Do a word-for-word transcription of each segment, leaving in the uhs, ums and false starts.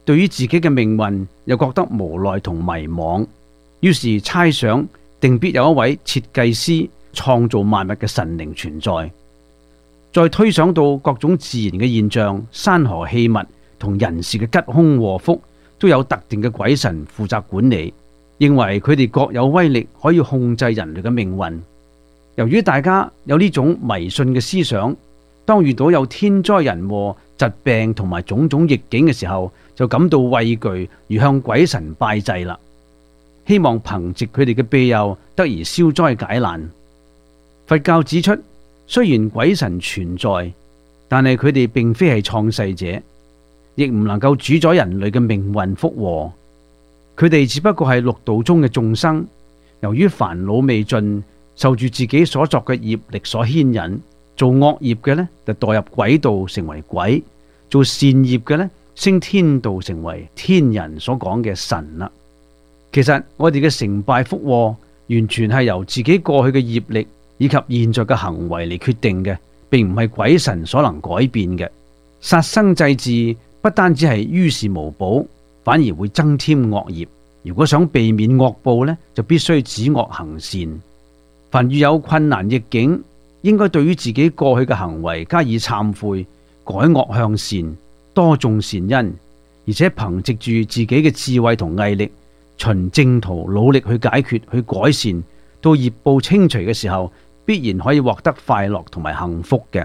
對於自己嘅命運又覺得無奈同迷惘，於是猜想定必有一位設計師創造萬物嘅神靈存在。再推想到各種自然嘅現象、山河器物同人事嘅吉凶禍福，都有特定嘅鬼神負責管理，認為佢哋各有威力，可以控制人類嘅命運。由於大家有呢種迷信嘅思想，當遇到有天災人禍、疾病同埋種種逆境嘅時候，就感到畏懼而向鬼神拜祭啦，希望憑藉佢哋嘅庇佑得以消災解難。佛教指出，雖然鬼神存在，但係佢哋並非係創世者，亦唔能夠主宰人類嘅命運福禍。佢哋只不過係六道中嘅眾生，由於煩惱未盡，受住自己所作嘅業力所牽引，做惡業嘅呢就墮入鬼道成為鬼，做善業嘅呢升天道成為天人所講嘅神啦。其實我哋嘅成敗福禍完全係由自己過去嘅業力以及現在嘅行為嚟決定嘅，並唔係鬼神所能改變嘅。殺生祭祀不單止係於事無補，反而會增添惡業。如果想避免惡報呢，就必須止惡行善。凡遇有困難逆境，應該對於自己過去嘅行為加以懺悔，改惡向善，多種善因，而且憑藉住自己嘅智慧同毅力，循正途努力去解決、去改善，到業報清除嘅時候，必然可以獲得快樂同埋幸福嘅。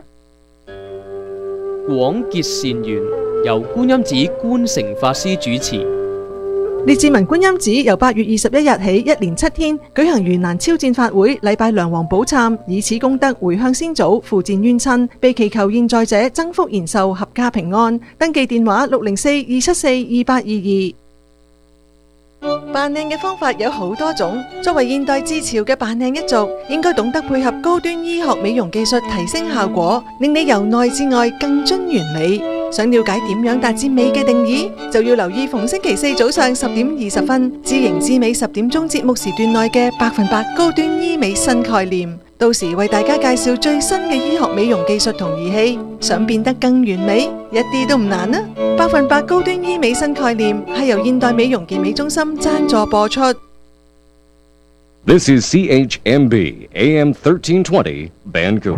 廣結善緣，由觀音寺觀誠法師主持。 列治文觀音寺由八月二十一日起，一連七天舉行盂蘭超薦法會，禮拜梁皇寶懺，以此功德回向先祖，付戰冤親，被祈求現在者增福延壽，合家平安。登記電話六零四二七四二八二二。扮靚嘅方法有好多種，作為現代至潮嘅扮靚一族，應該懂得配合高端醫學美容技術，提升效果，令你由內至外更臻完美。想了解點樣達至美嘅定義，就要留意逢星期四早上十點二十分，知型知美十點鐘節目時段內嘅百分百高端醫美新概念。到時為大家介紹最新嘅醫學美容技術同儀器，想變得更完美，一啲都唔難啊！百分百高端醫美新概念係由現代美容健美中心贊助播出。 This is C H M B A M thirteen twenty Vancouver。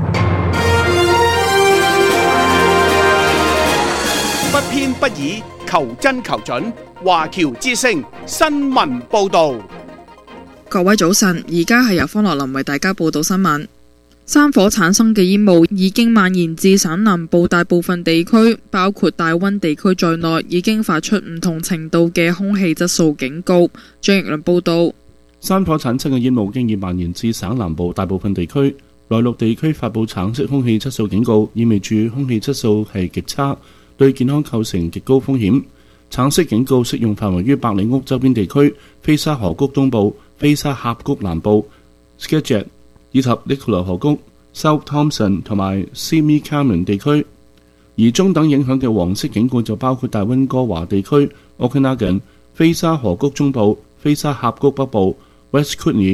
不偏不倚，求真求準。華僑之聲新聞報道。 各位早晨，而家係由方樂林為大家報道新聞。山火產生嘅煙霧已經蔓延至省南部大部分地區，包括大溫地區在內，已經發出唔同程度嘅空氣質素警告。張奕倫報道。 山火產生嘅煙霧經已蔓延至省南部大部分地區，內陸地區發布橙色空氣質素警告，意味住空氣質素係極差，對健康構成極高風險。橙色警告適用範圍於百里屋周邊地區、菲沙河谷東部、菲沙峽谷南部、Skagit 以及 Nicola 河谷、South Thompson 同埋 Simi Common 地區。而中等影響嘅黃色警告就包括大溫哥華地區、Okanagan、菲沙河谷中部、菲沙峽谷北部、West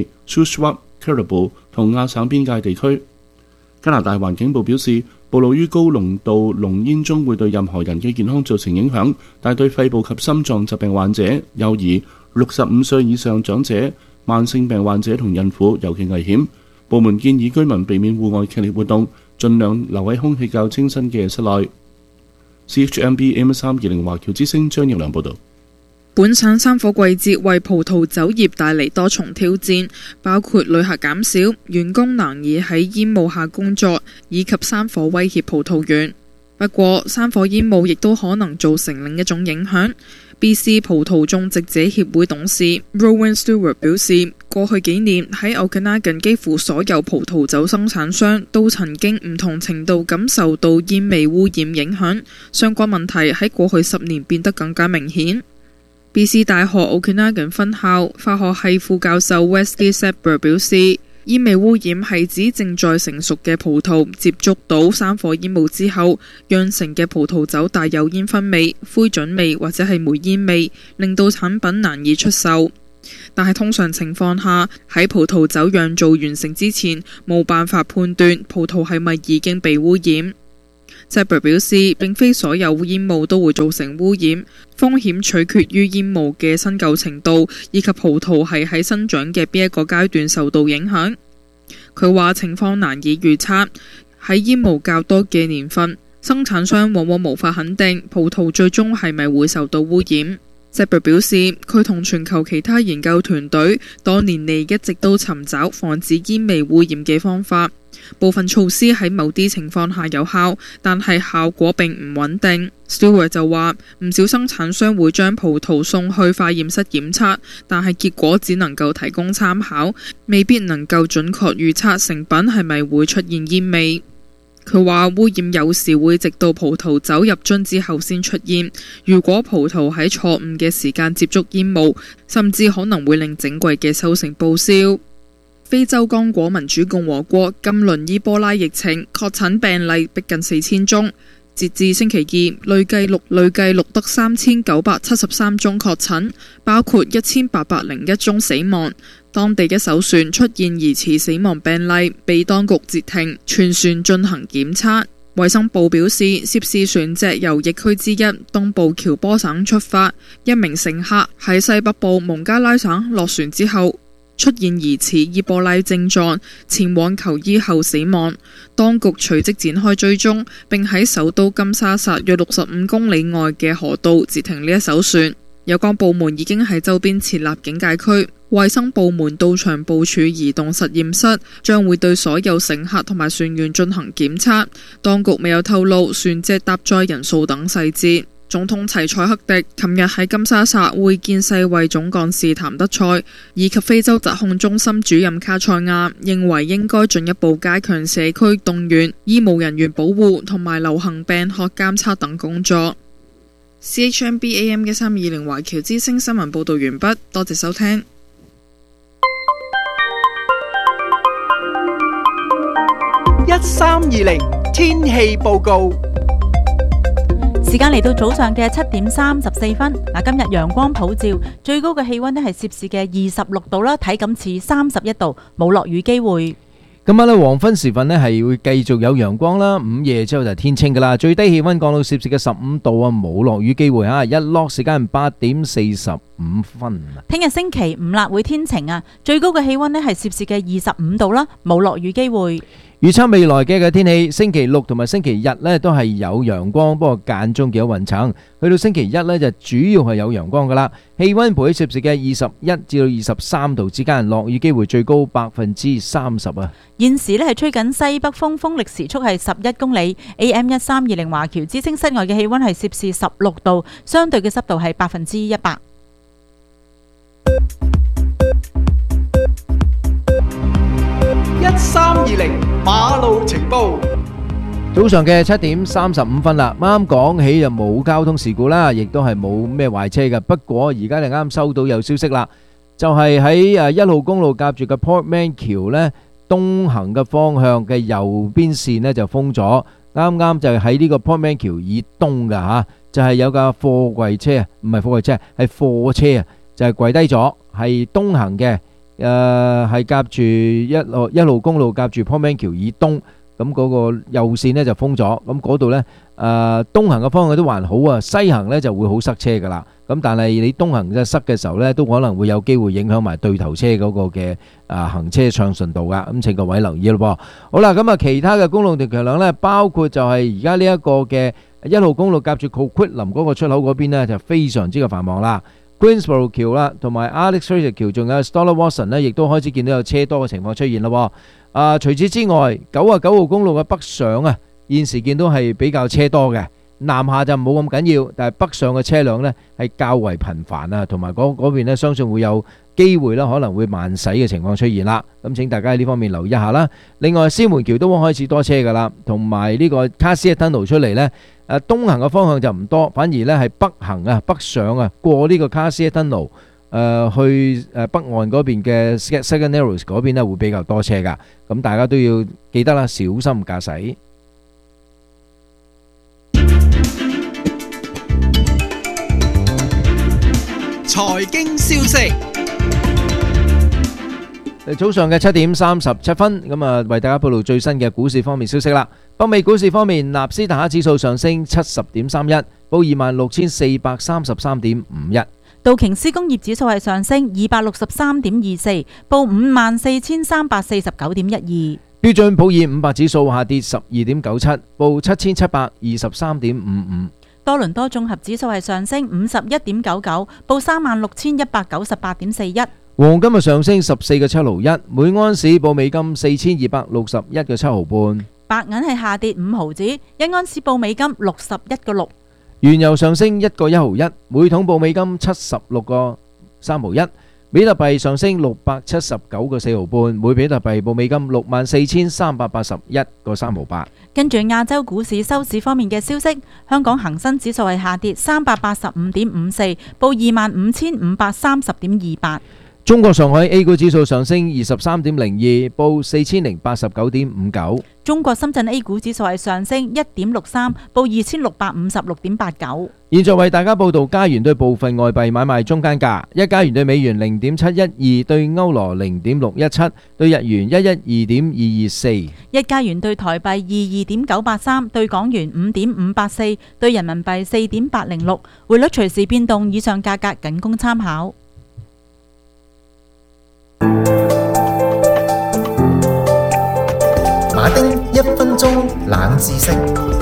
Kootenay、Shuswap、Caribou 同亞省邊界地區。加拿大環境部表示，暴露於高濃度濃煙中會對任何人嘅健康造成影響，但對肺部及心臟疾病患者、幼兒、六十五歲以上長者、慢性病患者同孕婦尤其危險。部門建議居民避免戶外劇烈活動，盡量留喺空氣較清新嘅室內。C H M B M 三二零華僑之聲張奕良報導。 本省山火季節為葡萄酒業帶嚟多重挑戰，包括旅客減少、員工難以喺煙霧下工作，以及山火威脅葡萄園。不過，山火煙霧亦都可能造成另一種影響。B C 葡萄種植者協會董事 Rowan Stewart 表示，過去幾年喺 Okanagan 幾乎所有葡萄酒生產商都曾經唔同程度感受到煙味污染影響，相關問題喺過去十年變得更加明顯。B C 大學 Okanagan 分校化學系副教授 Wesley Saber 表示，煙味污染係指正在成熟嘅葡萄接觸到山火煙霧之後，釀成嘅葡萄酒帶有煙燻味、灰燼味或者係煤煙味，令到產品難以出售。但係通常情況下，喺葡萄酒釀造完成之前，冇辦法判斷葡萄係咪已經被污染。 Zebra 表示，並非所有煙霧都會造成污染，風險取決於煙霧嘅新舊程度，以及葡萄係喺生長嘅邊一個階段受到影響。佢話情況難以預測，喺煙霧較多嘅年份，生產商往往無法肯定葡萄最終係咪會受到污染。Zebra 表示，佢同全球其他研究團隊多年嚟一直都尋找防止煙味污染嘅方法。部分措施喺某啲情況下有效，但係效果並唔穩定。Stewart 就話，唔少生產商會將葡萄送去化驗室檢測，但係結果只能夠提供參考，未必能夠準確預測成品係咪會出現煙味。佢話污染有時會直到葡萄酒入樽之後先出現，如果葡萄喺錯誤嘅時間接觸煙霧，甚至可能會令整季嘅收成報銷。非洲剛果民主共和國今輪伊波拉疫情確診病例逼近四千宗，截至星期二累計錄累計錄得三千九百七十三宗確診，包括一千八百零一宗死亡。當地一艘船出現疑似死亡病例，被當局截停，全船進行檢測。衛生部表示，涉事船隻由疫區之一東部喬波省出發，一名乘客喺西北部蒙加拉省落船之後出現疑似伊波拉症狀，前往求醫後死亡。當局隨即展開追蹤，並喺首都金沙薩約六十五公里外嘅河道截停呢一艘船。有關部門已經喺周邊設立警戒區，衛生部門到場部署移動實驗室，將會對所有乘客同埋船員進行檢測。當局未有透露船隻搭載人數等細節。總統齊塞克迪琴日喺金沙薩會見世衛總幹事譚德塞以及非洲疾控中心主任卡塞亞，認為應該進一步加強社區動員、醫務人員保護同埋流行病學監測等工作。C H M B A M 嘅三二零華僑之聲新聞報道完畢，多謝收聽。 一三二零天氣報告。 時間嚟到早上嘅七點三十四分，嗱，今日陽光普照，最高嘅氣溫呢係攝氏嘅二十六度啦，體感似三十一度，冇落雨機會。 今晚咧黃昏時分咧係會繼續有陽光啦，午夜之後就天清噶啦，最低氣溫降到攝氏嘅十五度啊，冇落雨機會啊，日落時間八點四十五分。 聽日星期五啦，會天晴啊，最高嘅氣溫呢係攝氏嘅二十五度啦，冇落雨機會。 預測未來嘅嘅天氣，星期六同埋星期日呢都係有陽光，不過間中有雲層。去到星期一呢就主要係有陽光噶啦，氣溫徘徊攝氏嘅二十一至到二十三度之間，落雨機會最高百分之三十啊。 現時呢係吹緊西北風，風力時速係十一公里。A M 一三二零華僑之聲室外嘅氣溫係攝氏十六度，相對嘅濕度係百分之一百。 一三二零馬路情報。 早上嘅七點三十五分啦，啱啱講起就冇交通事故啦，亦都係冇咩壞車嘅。不過而家就啱收到有消息啦，就係喺誒一號公路夾住嘅 Portman 橋呢，東行嘅方向嘅右邊線呢就封咗。啱啱就係喺呢個 Portman 橋以東噶吓，就係有架貨櫃車，唔係貨櫃車，係貨車啊，就係跪低咗，係東行嘅。誒係夾住一路一路公路夾住 Portman 橋以東，咁嗰個右線呢就封咗，咁嗰度呢誒東行嘅方向都還好啊，西行呢就會好塞車噶啦。咁但係你東行嘅塞嘅時候呢，都可能會有機會影響埋對頭車嗰個嘅誒行車暢順度噶，咁請各位留意咯噃。好啦，咁啊其他嘅公路條橋梁呢，包括就係而家呢一個嘅一號公路夾住 Coquitlam 嗰個出口嗰邊呢，就非常之嘅繁忙啦。Greensboro 橋啦，同埋 Alex Fraser 橋，仲有 Stoller Watson 呢，亦都開始見到有車多嘅情況出現咯。啊，除此之外，九啊九號公路嘅北上啊，現時見到係比較車多嘅，南下就冇咁緊要，但係北上嘅車輛呢係較為頻繁啊，同埋嗰嗰邊呢相信會有機會啦，可能會慢駛嘅情況出現啦。咁請大家喺呢方面留意一下啦。另外，獅門橋都開始多車噶啦，同埋呢個 Cassia Tunnel 出嚟呢。誒東行嘅方向就唔多，反而咧係北行啊，北上啊，過呢個 Cassia Tunnel 誒去誒北岸嗰邊嘅 Second Narrows 嗰邊咧會比較多車噶，咁大家都要記得啦，小心駕駛。 財經消息。 早上嘅七點三十七分，咁啊為大家報道最新嘅股市方面消息啦。北美股市方面，納斯達克指數上升七十點三一，報二萬六千四百三十三點五一。 道瓊斯工業指數係上升二百六十三點二四，報五萬四千三百四十九點一二。 標準普爾五百指數下跌十二點九七，報七千七百二十三點五五。 多倫多綜合指數係上升五十一點九九，報三萬六千一百九十八點四一。 黃金係上升十四個七毫一，每安士報美金四千二百六十一個七毫半。 白銀係下跌五毫子，一安士報美金六十一個六。 原油上升一個一毫一，每桶報美金七十六個三毫一。比特幣上升六百七十九個四毫半，每比特幣報美金六萬四千三百八十一個三毫八。 跟住亞洲股市收市方面嘅消息，香港恒生指數係下跌三百八十五點五四，報二萬五千五百三十點二八。 中國上海 A 股指數上升二十三點零二，報四千零八十九點五九。 中國深圳 A 股指數係上升一點六三，報二千六百五十六點八九。 現在為大家報道加元對部分外幣買賣中間價：一加元對美元零點七一二，對歐羅零點六一七，對日元一一二點二二四。 一加元對台幣二二點九八三，對港元五點五八四，對人民幣四點八零六。匯率隨時變動，以上價格僅供參考。 馬丁一分鐘冷知識。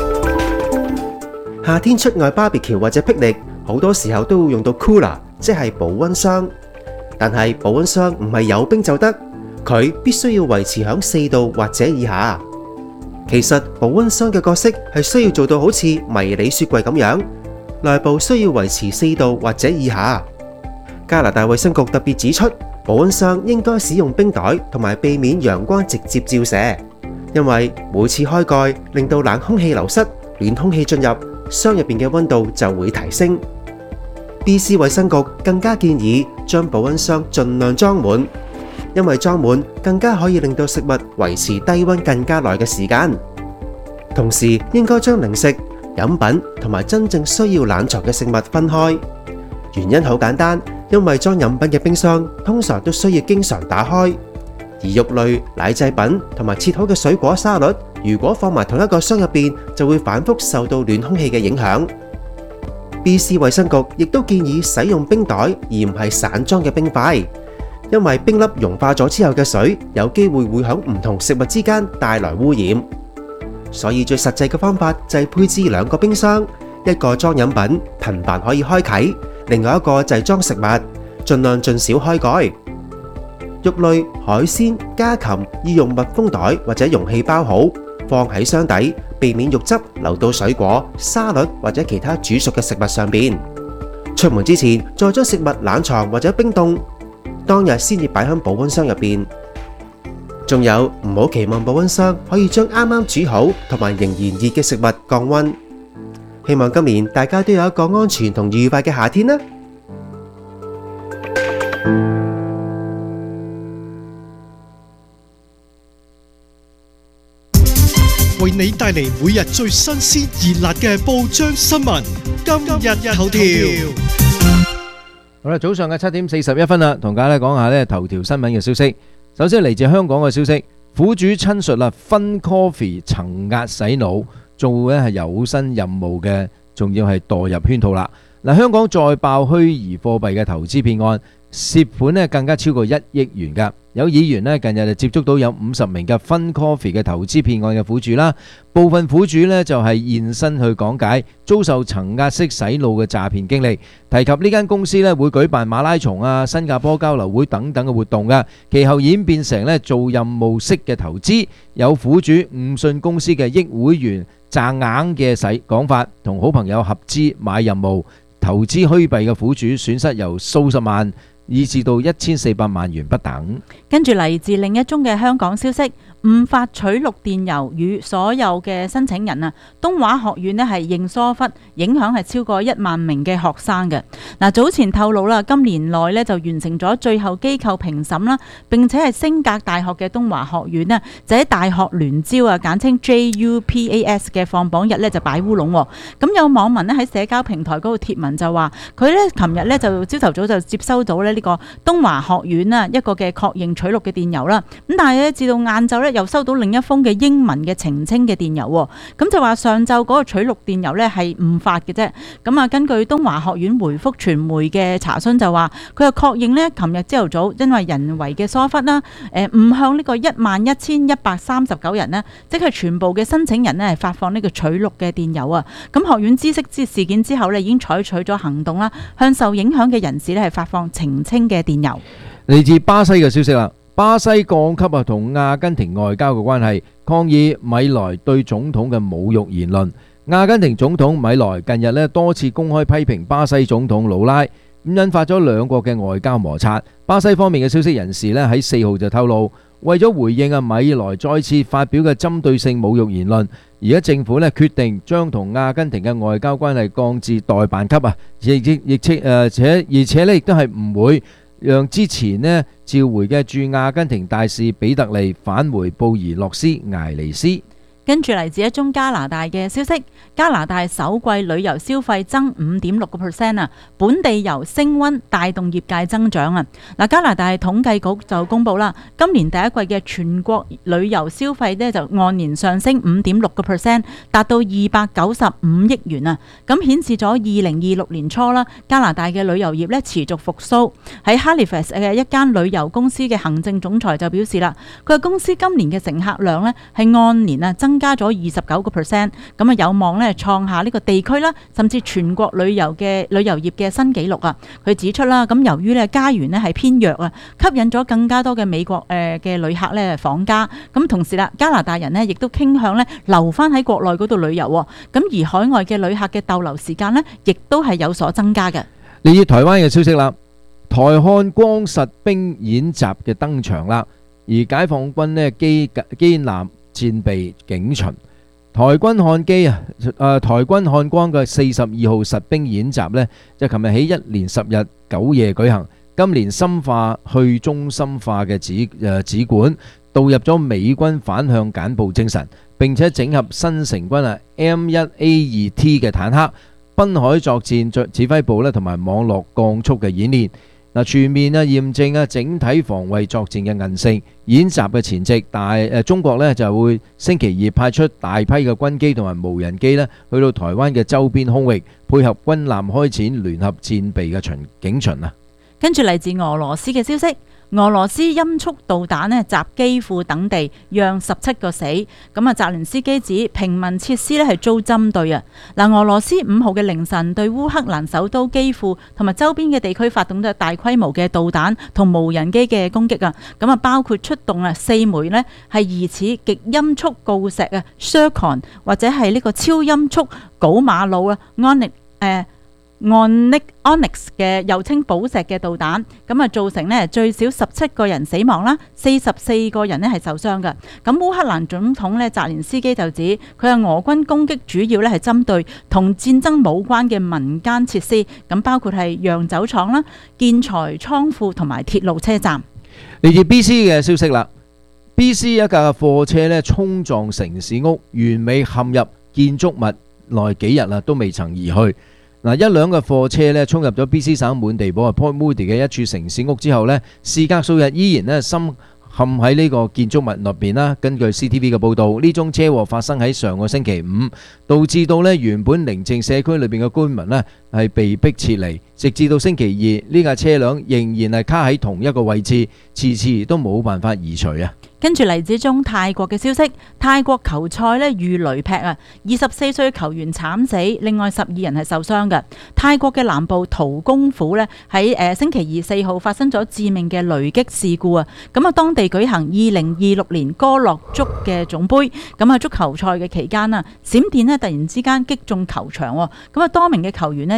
夏天出外 barbecue 或者霹靂，好多時候都會用到 cooler， 即係保溫箱。但係保溫箱唔係有冰就得，佢必須要維持響四度或者以下。其實保溫箱嘅角色係需要做到好似迷你雪櫃咁樣，內部需要維持四度或者以下。加拿大衛生局特別指出，保溫箱應該使用冰袋，同埋避免陽光直接照射，因為每次開蓋令到冷空氣流失，暖空氣進入，箱入邊嘅溫度就會提升。B C 衛生局更加建議將保溫箱盡量裝滿，因為裝滿更加可以令到食物維持低溫更加耐嘅時間。同時應該將零食、飲品同埋真正需要冷藏嘅食物分開。原因好簡單，因為裝飲品嘅冰箱通常都需要經常打開，而肉類、奶製品同埋切好嘅水果沙律，如果放埋同一個箱入邊，就會反覆受到暖空氣嘅影響。B C 衛生局亦都建議使用冰袋，而唔係散裝嘅冰塊，因為冰粒融化咗之後嘅水，有機會會響唔同食物之間帶來污染。所以最實際嘅方法就係配置兩個冰箱，一個裝飲品，頻繁可以開啟。另外一個就係裝食物，盡量盡少開蓋。肉類、海鮮、家禽要用密封袋或者容器包好，放喺箱底，避免肉汁流到水果、沙律或者其他煮熟嘅食物上邊。出門之前再將食物冷藏或者冰凍，當日先至擺喺保溫箱入邊。仲有，唔好期望保溫箱可以將啱啱煮好同埋仍然熱嘅食物降溫。希望今年大家都有一個安全同愉快嘅夏天啦！ 為你帶嚟每日最新鮮熱辣嘅報章新聞，今日頭條。 好啦，早上嘅七點四十一分啦，同大家講下呢頭條新聞嘅消息。首先嚟自香港嘅消息，苦主親述啦，分 coffee 層壓洗腦。做咧係有薪任務嘅，仲要係墮入圈套啦。嗱，香港再爆虛擬貨幣嘅投資騙案，涉款咧更加超過一億元㗎。有議員咧近日就接觸到有五十名嘅分 coffee 嘅投資騙案嘅苦主啦，部分苦主咧就係現身去講解遭受層壓式洗腦嘅詐騙經歷，提及呢間公司咧會舉辦馬拉松啊、新加坡交流會等等嘅活動㗎，其後演變成咧做任務式嘅投資，有苦主誤信公司嘅益會員賺硬嘅使講法，同好朋友合資買任務投資虛幣嘅苦主損失由數十萬以至到一千四百萬元不等。 跟住嚟自另一宗嘅香港消息， 誤發取錄電郵與所有嘅申請人啊，東華學院呢係認疏忽，影響係超過一萬名嘅學生嘅。嗱，早前透露啦，今年內呢就完成咗最後機構評審啦，並且係升格大學嘅東華學院呢，就喺大學聯招啊，簡稱 J U P A S 嘅放榜日呢就擺烏龍。咁有網民呢喺社交平台嗰度貼文就話，佢呢琴日呢就朝頭早就接收到呢呢個東華學院啊一個嘅確認取錄嘅電郵啦。咁但係呢，至到晏晝呢又收到另一封嘅英文嘅澄清嘅電郵，咁就話上晝嗰個取錄電郵呢係誤發嘅啫。咁啊，根據東華學院回覆傳媒嘅查詢就話，佢又確認呢琴日朝頭早因為人為嘅疏忽啦，誒誤向呢個一萬一千一百三十九人呢，即係全部嘅申請人呢係發放呢個取錄嘅電郵啊。咁學院知悉之事件之後呢，已經採取咗行動啦，向受影響嘅人士呢係發放澄清嘅電郵。 嚟自巴西嘅消息啦，巴西降級啊同阿根廷外交嘅關係，抗議米萊對總統嘅侮辱言論。阿根廷總統米萊近日呢多次公開批評巴西總統魯拉，咁引發咗兩國嘅外交摩擦。巴西方面嘅消息人士呢喺四號就透露，為咗回應啊米萊再次發表嘅針對性侮辱言論，而家政府呢決定將同阿根廷嘅外交關係降至代辦級啊，亦亦亦且誒且而且呢亦都係唔會讓之前呢召回嘅駐阿根廷大使比特利返回布宜諾斯艾利斯。 跟住嚟自一宗加拿大嘅消息，加拿大首季旅遊消費增五點六個 percent 啊，本地遊升溫帶動業界增長啊。嗱，加拿大統計局就公布啦，今年第一季嘅全國旅遊消費呢就按年上升五點六個 percent，達到二百九十五億元啊。咁顯示咗二零二六年初啦，加拿大嘅旅遊業呢持續復甦。喺 Halifax 嘅一間旅遊公司嘅行政總裁就表示啦，佢嘅公司今年嘅乘客量呢係按年啊增加咗二十九個 percent， 咁啊有望咧創下呢個地區啦，甚至全國旅遊嘅旅遊業嘅新紀錄啊！佢指出啦，咁由於咧家園咧係偏弱啊，吸引咗更加多嘅美國誒嘅旅客咧訪加，咁同時啦，加拿大人咧亦都傾向咧留翻喺國內嗰度旅遊，咁而海外嘅旅客嘅逗留時間咧，亦都係有所增加嘅。 嚟自台灣嘅消息啦，台漢光實兵演習嘅登場啦，而解放軍咧機機艦戰備警巡，台軍漢機啊，誒台軍漢光嘅四十二號實兵演習呢，就琴日起一連十日九夜舉行。今年深化去中心化嘅指誒指管，導入咗美軍反向簡報精神，並且整合新成軍啊 M 一 A 二 T 嘅坦克、濱海作戰指揮部咧，同埋網絡降速嘅演練。嗱，全面啊驗證啊整體防衛作戰嘅韌性。演習嘅前夕，大誒中國咧就會星期二派出大批嘅軍機同埋無人機咧，去到台灣嘅周邊空域，配合軍艦開展聯合戰備嘅巡警巡啊。 跟住嚟自俄羅斯嘅消息。俄羅斯音速導彈呢襲基輔等地，讓十七個死。咁啊，澤連斯基指平民設施呢係遭針對啊。嗱，俄羅斯五號嘅凌晨對烏克蘭首都基輔同埋周邊嘅地區發動咗大規模嘅導彈同無人機嘅攻擊啊。咁啊，包括出動啊四枚呢係疑似極音速鋯石啊 Zircon 或者係呢個超音速鋯馬魯啊 Onyx 誒。Onyx Onyx 嘅又稱寶石嘅導彈，咁啊造成呢最少十七個人死亡啦，四十四個人呢係受傷嘅。咁烏克蘭總統呢澤連斯基就指，佢係俄軍攻擊主要呢係針對同戰爭冇關嘅民間設施，咁包括係釀酒廠啦、建材倉庫同埋鐵路車站。 嚟自 B C 嘅消息啦 ，B C 一架貨車呢衝撞城市屋，完美陷入建築物內幾日啦，都未曾移去。嗱，一輛嘅貨車咧衝入咗 B C 省滿地堡 Port Moody 嘅一處城市屋之後呢，事隔數日依然咧深陷喺呢個建築物入邊啦。根據 C T V 嘅報導，呢宗車禍發生喺上個星期五，導致到呢原本寧靜社區裏邊嘅居民呢係被逼撤離，直至到星期二呢架車輛仍然係卡喺同一個位置，遲遲都冇辦法移除啊。 跟住嚟自中泰國嘅消息，泰國球賽呢遇雷劈啊，二十四歲球員慘死，另外十二人係受傷嘅。泰國嘅南部圖公府呢喺誒星期二四號發生咗致命嘅雷擊事故啊，咁啊當地舉行二零二六年歌樂足嘅總杯，咁啊足球賽嘅期間啊，閃電呢突然之間擊中球場喎，咁啊多名嘅球員呢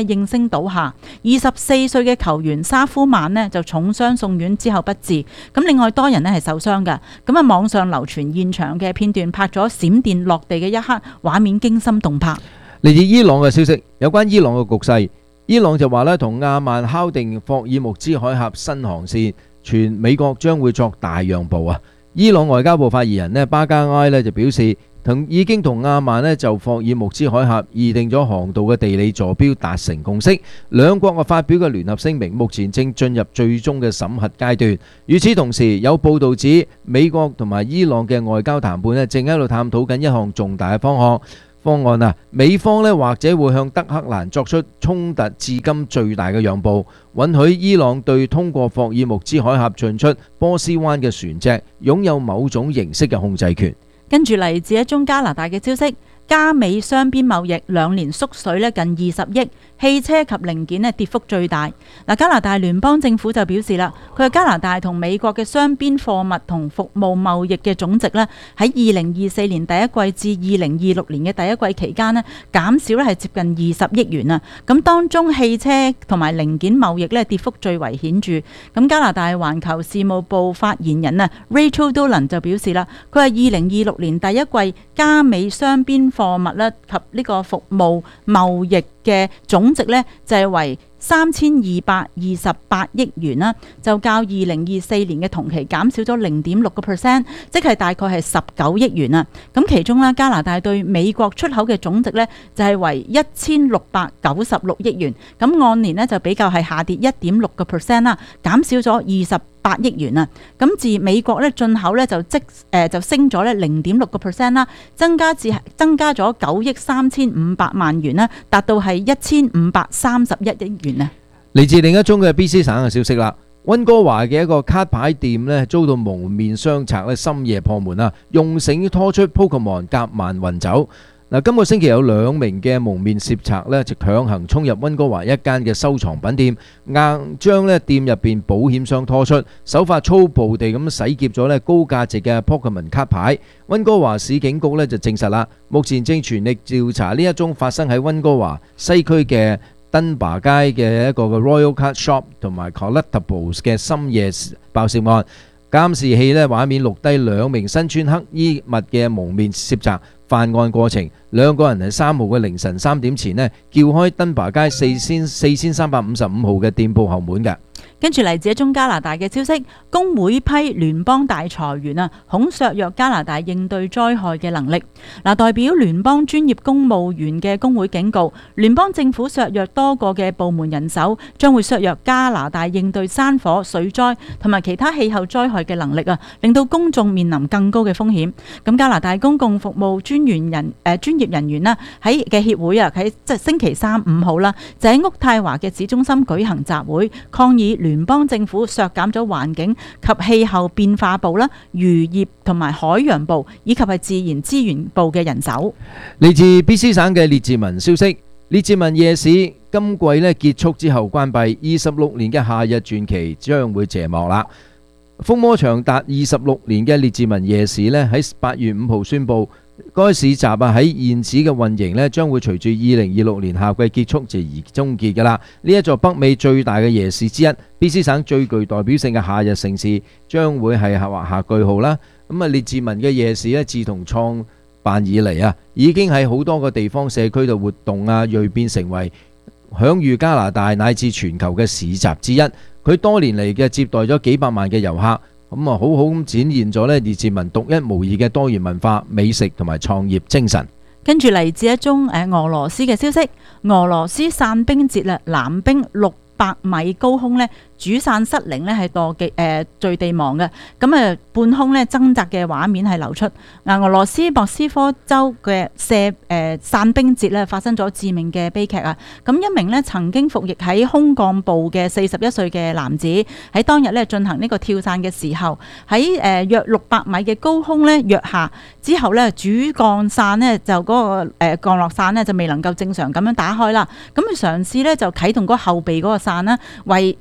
呢應聲倒下。二十四歲嘅球員沙夫曼呢就重傷送院之後不治。咁另外多人呢係受傷㗎。咁啊網上流傳現場嘅片段，拍咗閃電落地嘅一刻，畫面驚心動魄。 嚟自伊朗嘅消息，有關伊朗嘅局勢，伊朗就話咧同亞曼敲定霍爾木茲海峽新航線，傳美國將會作大讓步啊！伊朗外交部發言人咧巴加埃咧就表示，同已經同亞曼咧就霍爾木茲海峽擬定咗航道嘅地理坐標達成共識，兩國啊發表嘅聯合聲明目前正進入最終嘅審核階段。與此同時，有報道指美國同埋伊朗嘅外交談判咧正喺度探討緊一項重大嘅方案。方案啊，美方咧或者會向德黑蘭作出衝突至今最大嘅讓步，允許伊朗對通過霍爾木茲海峽進出波斯灣嘅船隻擁有某種形式嘅控制權。 跟住嚟自一宗加拿大嘅消息，加美雙邊貿易兩年縮水咧近二十億，汽車及零件咧跌幅最大。嗱，加拿大聯邦政府就表示啦，佢係加拿大同美國嘅雙邊貨物同服務貿易嘅總值咧，喺二零二四年第一季至二零二六年嘅第一季期間咧，減少咧係接近二十億元啊。咁當中汽車同埋零件貿易咧跌幅最為顯著。咁加拿大環球事務部發言人啊 Rachel Dolan 就表示啦，佢係二零二六年第一季加美雙邊貨物咧及呢個服務貿易嘅總值咧就係為三千二百二十八億元啦，就較二零二四年嘅同期減少咗零點六個 percent， 即係大概係十九億元啊。咁其中咧加拿大對美國出口嘅總值咧就係為一千六百九十六億元，咁按年咧就比較係下跌一點六個 percent 啦，減少咗二十八億元啊。咁自美國咧進口咧就即誒、呃、就升咗咧零點六個 percent 啦，增加至增加咗九億三千五百萬元啦，達到係一千五百三十一億元。 嚟自另一宗嘅 B C 省嘅消息啦，溫哥華嘅一個卡牌店咧遭到蒙面雙賊咧深夜破門啊，用繩拖出 Pokemon 夾萬運走。嗱，今個星期有兩名嘅蒙面攝賊咧就強行衝入溫哥華一間嘅收藏品店，硬將咧店入邊保險箱拖出，手法粗暴地咁洗劫咗咧高價值嘅 Pokemon 卡牌。溫哥華市警局咧就證實啦，目前正全力調查呢一宗發生喺溫哥華西區嘅登巴街嘅一個嘅 Royal Card Shop 同埋 Collectibles 嘅深夜爆竊案。監視器咧畫面錄低兩名身穿黑衣物嘅蒙面攝賊犯案過程，兩個人喺三號嘅凌晨三點前呢撬開登巴街四千四千三百五十五號嘅店鋪後門嘅。 跟住嚟自一宗加拿大嘅消息，工會批聯邦大裁員啊，恐削弱加拿大應對災害嘅能力。嗱，代表聯邦專業公務員嘅工會警告，聯邦政府削弱多個嘅部門人手，將會削弱加拿大應對山火、水災同埋其他氣候災害嘅能力啊，令到公眾面臨更高嘅風險。咁加拿大公共服務專員人誒、呃、專業人員啦，喺嘅協會啊，喺即係星期三五號啦，就喺渥太華嘅市中心舉行集會，抗議聯邦政府削減咗環境及氣候變化部啦、漁業同埋海洋部以及係自然資源部嘅人手。 嚟自 B C 省嘅列治文消息，列治文夜市今季咧結束之後關閉，二十六年嘅夏日傳奇將會謝幕啦。風魔長達二十六年嘅列治文夜市咧喺八月五號宣布，該市集啊喺現址嘅運營咧將會隨住二零二六年夏季結束就而終結㗎啦。呢一座北美最大嘅夜市之一 ，B C 省最具代表性嘅夏日盛事將會係畫下句號啦。咁啊，列治文嘅夜市咧自從創辦以嚟啊，已經喺好多個地方社區度活動啊，銳變成為享譽加拿大乃至全球嘅市集之一。佢多年嚟嘅接待咗幾百萬嘅遊客。咁啊，好好咁展現咗咧列治文獨一無二嘅多元文化、美食同埋創業精神。 跟住嚟自一宗誒俄羅斯嘅消息，俄羅斯散兵節啦，男兵六百米高空咧主傘失靈咧係墮地誒墜地亡嘅，咁啊半空咧掙扎嘅畫面係流出。嗱，俄羅斯莫斯科州嘅射誒散兵節咧發生咗致命嘅悲劇啊！咁一名咧曾經服役喺空降部嘅四十一歲嘅男子喺當日咧進行呢個跳傘嘅時候，喺誒約六百米嘅高空咧躍下之後咧主降傘咧就嗰個誒降落傘咧就未能夠正常咁樣打開啦。咁佢嘗試咧就啟動嗰後備嗰個傘啦，為但係咧因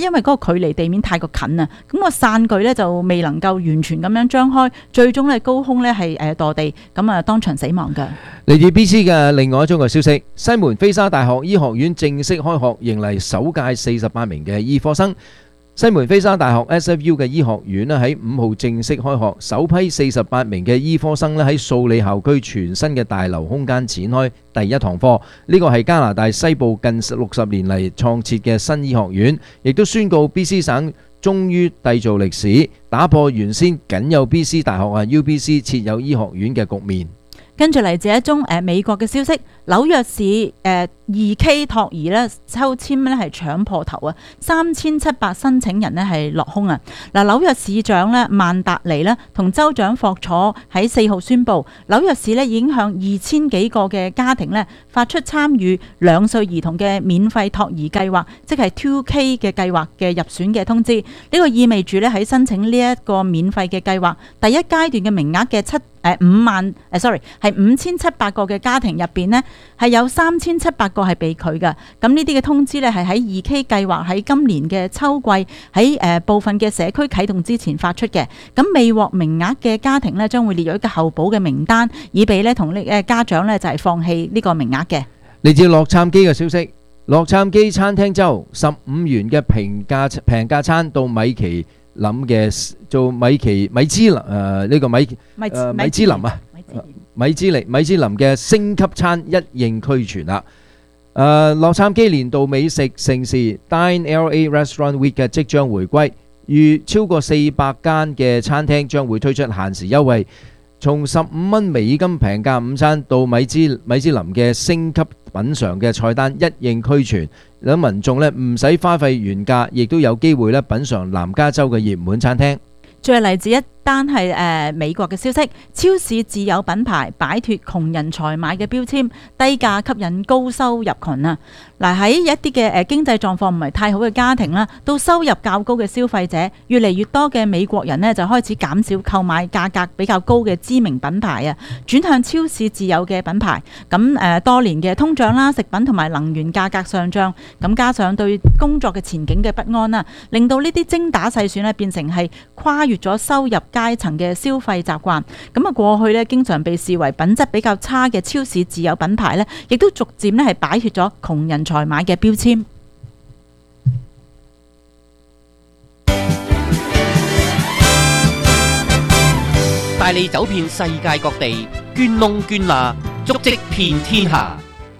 因為嗰個距離地面太過近啊，咁個傘具呢就未能夠完全咁樣張開，最終呢高空呢係誒墮地，咁啊當場死亡㗎。 嚟自 B C 嘅另外一宗嘅消息，西門菲沙大學醫學院正式開學，迎嚟首屆四十八名嘅醫科生。西門菲沙大學 S F U 嘅醫學院咧喺五號正式開學，首批四十八名嘅醫科生咧喺素里校區全新嘅大樓空間展開第一堂課。呢個係加拿大西部近六十年嚟創設嘅新醫學院，亦都宣告 B C 省終於締造歷史，打破原先僅有 B C 大學啊 U B C 設有醫學院嘅局面。 跟住嚟自一宗誒、呃、美國嘅消息，紐約市誒二 K 托兒咧抽籤咧係搶破頭啊，三千七百申請人咧係落空啊！嗱，紐約市長咧曼達尼咧同州長霍楚喺四號宣布，紐約市咧已經向二千幾個嘅家庭咧發出參與兩歲兒童嘅免費托兒計劃，即係 two K 嘅計劃嘅入選嘅通知。呢、這個意味住咧喺申請呢一個免費嘅計劃第一階段嘅名額嘅七誒五萬誒 sorry 係五千七百個嘅家庭入邊呢，係有三千七百個係被拒嘅。咁呢啲嘅通知呢，係喺二 K 計劃喺今年嘅秋季喺誒部分嘅社區啟動之前發出嘅。咁未獲名額嘅家庭呢，將會列入一個候補嘅名單，以備呢同呢誒家長呢就係放棄呢個名額嘅。 嚟自洛杉磯嘅消息，洛杉磯餐廳周十五元嘅平價平價餐到米其林嘅做米其米芝林誒呢個米誒米芝林啊米芝林米芝林嘅星級餐一應俱全啦。誒洛杉磯年度美食盛事 Dine L A Restaurant Week 嘅即將回歸，預超過四百間嘅餐廳將會推出限時優惠，從十五蚊美金平價午餐到米芝米芝林嘅星級品嚐嘅菜單一應俱全，等民眾咧唔使花費原價，亦都有機會咧品嚐南加州嘅熱門餐廳。 最嚟自一單係誒美國嘅消息，超市自有品牌擺脱窮人才買嘅標籤，低價吸引高收入群啊！嗱，喺一啲嘅誒經濟狀況唔係太好嘅家庭啦，到收入較高嘅消費者，越嚟越多嘅美國人呢就開始減少購買價格比較高嘅知名品牌啊，轉向超市自有嘅品牌。咁誒多年嘅通脹啦、食品同埋能源價格上漲，咁加上對工作嘅前景嘅不安啦，令到呢啲精打細算咧變成係跨越咗收入階層嘅消費習慣。咁啊過去咧經常被視為品質比較差嘅超市自有品牌咧，亦都逐漸咧係擺脫咗窮人才買嘅標籤。 帶你走遍世界各地，捐窿捐罅，足跡遍天下。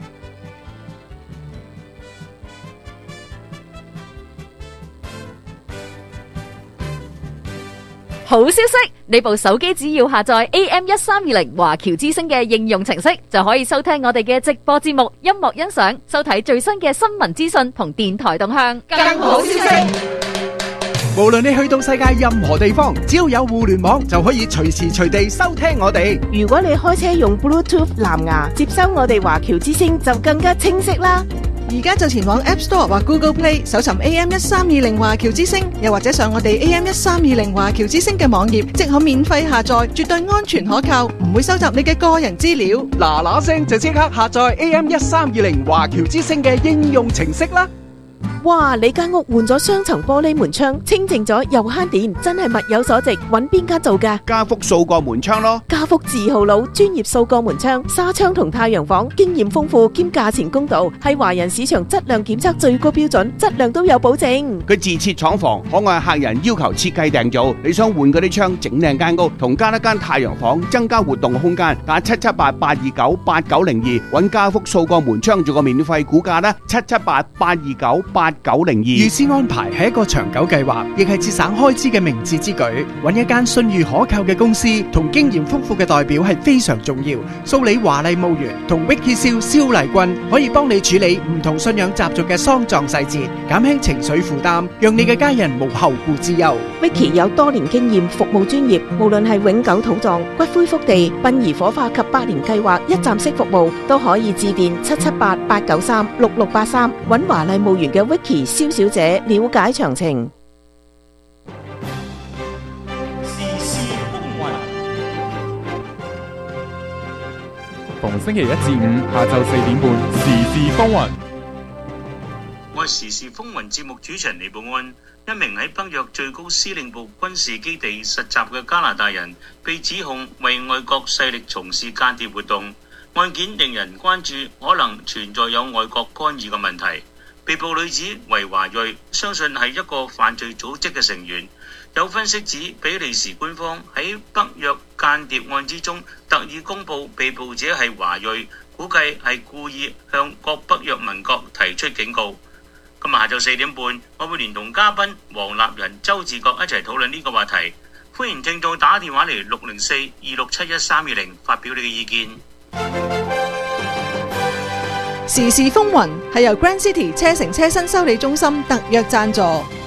好消息！你部手機只要下載 A M 一三二零華僑之聲嘅應用程式，就可以收聽我哋嘅直播節目、音樂欣賞、收睇最新嘅新聞資訊同電台動向。更好消息！ 無論你去到世界任何地方，只要有互聯網，就可以隨時隨地收聽我哋。 如果你開車用 Bluetooth 藍牙接收我哋華僑之聲，就更加清晰啦。 而家就前往 App Store 或 Google Play 搜尋 A M 一三二零華僑之聲，又或者上我哋 A M 一三二零華僑之聲嘅網頁，即可免費下載，絕對安全可靠，唔會收集你嘅個人資料。 嗱嗱聲就即刻下載 A M 一三二零華僑之聲嘅應用程式啦！ 哇！你間屋換咗雙層玻璃門窗，清淨咗又慳電，真係物有所值。揾邊間做噶？ 家福掃過門窗咯。 家福字號佬，專業掃過門窗、紗窗同太陽房，經驗豐富兼價錢公道，係華人市場質量檢測最高標準，質量都有保證。 佢自設廠房，可按客人要求設計訂造。你想換嗰啲窗，整靚間屋，同加一間太陽房，增加活動空間，打七七八八二九八九零二，揾家福掃過門窗做個免費估價啦，七七八八二九八九零二。預先安排係一個長久計劃，亦係節省開支嘅明智之舉。揾一間信譽可靠嘅公司同經驗豐富嘅代表係非常重要。蘇里華麗墓園同 Vicky 蕭蕭麗君可以幫你處理唔同信仰習俗嘅喪葬細節，減輕情緒負擔，讓你嘅家人無後顧之憂。 Vicky 有多年經驗，服務專業，無論係永久土葬、骨灰福地、殯儀火化及百年計劃一站式服務，都可以致電七七八八九三六六八三，揾華麗墓園嘅 Vicky蕭小姐了解詳情。 時事風雲，逢星期一至五下晝四點半，時事風雲。 我係時事風雲節目主持人尼布安，一名喺北約最高司令部軍事基地實習嘅加拿大人，被指控為外國勢力從事間諜活動。案件令人關注，可能存在有外國干預嘅問題。被捕女子為華裔，相信係一個犯罪組織嘅成員。有分析指，比利時官方喺北約間諜案之中特意公佈被捕者係華裔，估計係故意向各北約盟國提出警告。今日下晝四點半，我會連同嘉賓黃立仁、周志國一齊討論呢個話題。歡迎聽眾打電話嚟六零四二六七一三二零發表你嘅意見。 時事風雲係由 Grand City 車城車身修理中心特約贊助。